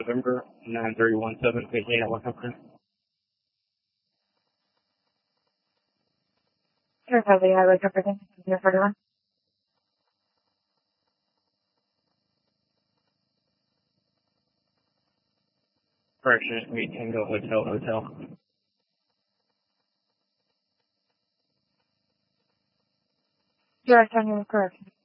November 9317, KJ, what company? Sure, Kelly, Highway Company, 041. Correction, 8 Tango Hotel. Direct on your correction.